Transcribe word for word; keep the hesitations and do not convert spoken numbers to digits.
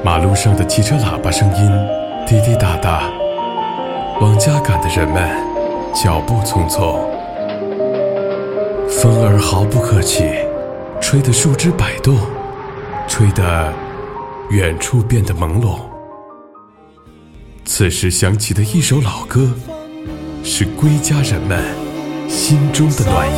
马路上的汽车喇叭声音滴滴答答，往家赶的人们脚步匆匆。风儿毫不客气，吹得树枝摆动，吹得远处变得朦胧。此时响起的一首老歌，是归家人们心中的暖意。